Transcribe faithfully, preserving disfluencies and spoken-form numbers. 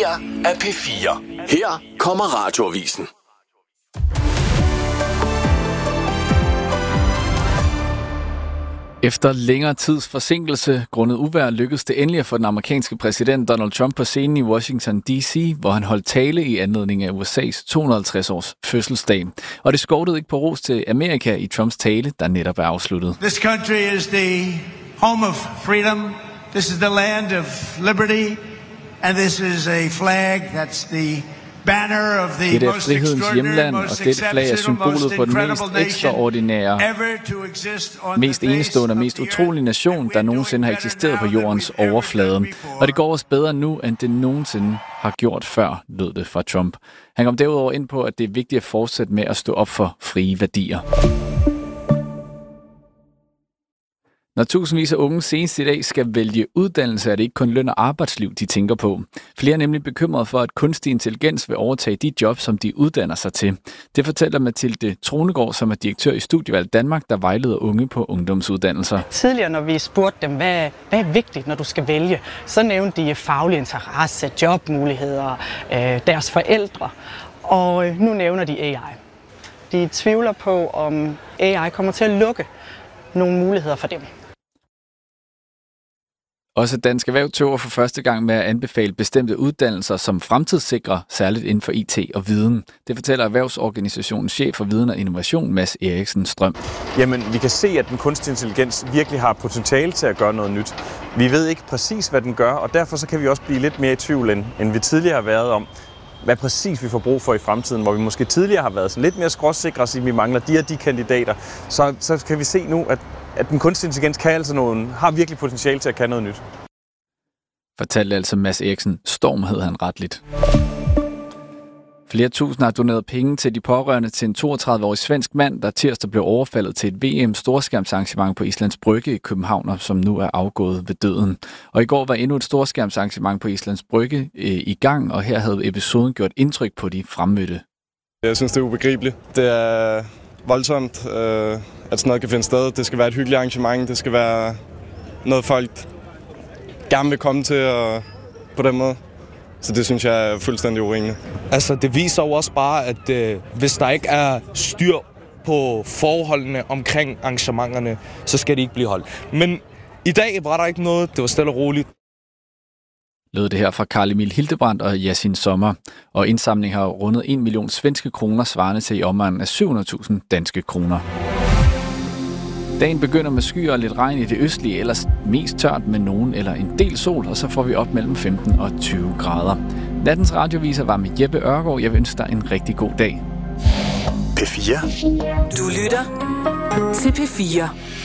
her er P fire. Her kommer Radioavisen. Efter længere tids forsinkelse grundet uvejr lykkedes det endelig at få den amerikanske præsident Donald Trump på scenen i Washington D C, hvor han holdt tale i anledning af U S A's to hundrede og halvtreds års fødselsdag. Og det skortede ikke på ros til Amerika i Trumps tale, der netop er afsluttet. This country is the home of freedom. This is the land of liberty. And this is a flag that's the banner of the Dette er most frihedens hjemland, og most dette flag er symbolet på den mest ekstraordinære, mest enestående og mest utrolige nation, der nogensinde har eksisteret på jordens overflade. Og det går os bedre nu, end det nogensinde har gjort før, lød det fra Trump. Han kom derudover ind på, at det er vigtigt at fortsætte med at stå op for frie værdier. Når tusindvis af unge senest i dag skal vælge uddannelse, er det ikke kun løn og arbejdsliv, de tænker på. Flere er nemlig bekymrede for, at kunstig intelligens vil overtage de jobs, som de uddanner sig til. Det fortæller Mathilde Tronegård, som er direktør i Studievalg Danmark, der vejleder unge på ungdomsuddannelser. Tidligere, når vi spurgte dem, hvad, hvad er vigtigt, når du skal vælge, så nævnte de faglig interesse, jobmuligheder, øh, deres forældre. Og øh, nu nævner de A I. De tvivler på, om A I kommer til at lukke nogle muligheder for dem. Også Dansk Erhverv tøver for første gang med at anbefale bestemte uddannelser, som fremtidssikrer, særligt inden for I T og viden. Det fortæller erhvervsorganisationens chef for viden og innovation, Mads Eriksen Strøm. Jamen, vi kan se, at den kunstige intelligens virkelig har potentiale til at gøre noget nyt. Vi ved ikke præcis, hvad den gør, og derfor så kan vi også blive lidt mere i tvivl, end vi tidligere har været om, hvad præcis vi får brug for i fremtiden, hvor vi måske tidligere har været sådan lidt mere skråsikre og sige, at vi mangler de og de kandidater. Så, så kan vi se nu, at, at den kunstige intelligens kan altså nogen, har virkelig potentiale til at kan noget nyt. Fortalte altså Mads Eriksen. Storm hed han retligt. Flere tusind har doneret penge til de pårørende til en toogtredive-årig svensk mand, der tirsdag blev overfaldet til et V M-storskærmsarrangement på Islands Brygge i København, og som nu er afgået ved døden. Og i går var endnu et storskærmsarrangement på Islands Brygge øh, i gang, og her havde episoden gjort indtryk på de fremmødte. Jeg synes, det er ubegribeligt. Det er voldsomt, øh, at sådan noget kan finde sted. Det skal være et hyggeligt arrangement. Det skal være noget, folk gerne vil komme til og på den måde. Så det synes jeg er fuldstændig urimeligt. Altså, det viser jo også bare, at øh, hvis der ikke er styr på forholdene omkring arrangementerne, så skal de ikke blive holdt. Men i dag var der ikke noget. Det var stille og roligt. Lød det her fra Carl Emil Hildebrandt og Yasin Sommer. Og indsamlingen har rundet en million svenske kroner, svarende til i omegnen af syv hundrede tusind danske kroner. Dagen begynder med skyer og lidt regn i det østlige, ellers mest tørt med nogen eller en del sol, og så får vi op mellem femten og tyve grader. Nattens radioviser var med Jeppe Ørgaard. Jeg vil ønske dig en rigtig god dag. P fire. Du lytter til P fire.